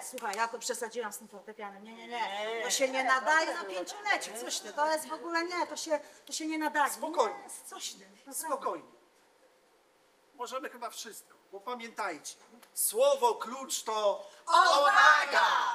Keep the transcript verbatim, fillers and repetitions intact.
słuchaj, ja to przesadziłam z tym fortepianem. Nie, nie, nie. To się nie nadaje na pięciolecie. Coś ty, to jest w ogóle nie, to się, to się nie nadaje. Spokojnie. Nie, coś ty. naprawdę. Spokojnie. Możemy chyba wszystko, bo pamiętajcie, słowo klucz to Odwaga!